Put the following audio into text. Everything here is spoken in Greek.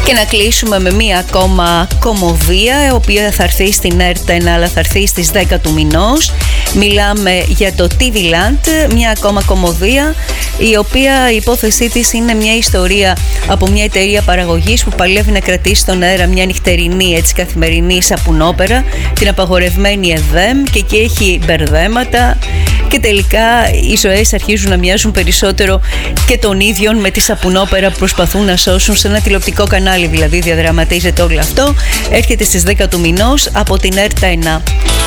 Και να κλείσουμε με μία ακόμα κομμωδία, η οποία θα έρθει στην ΕΡΤ1, αλλά θα έρθει στις 10 του μηνός. Μιλάμε για το TV Land, μια ακόμα κομμωδία, η οποία η υπόθεσή της είναι μια ιστορία από μια εταιρεία παραγωγής που παλεύει να κρατήσει στον αέρα μια νυχτερινή, έτσι, καθημερινή σαπουνόπερα, την απαγορευμένη ΕΔΕΜ, και εκεί έχει μπερδέματα και τελικά οι ζωές αρχίζουν να μοιάζουν περισσότερο και των ίδιων με τη σαπουνόπερα που προσπαθούν να σώσουν. Σε ένα τηλεοπτικό κανάλι δηλαδή διαδραματίζεται όλο αυτό. Έρχεται στις 10 του μηνός από την ΕΡΤ1.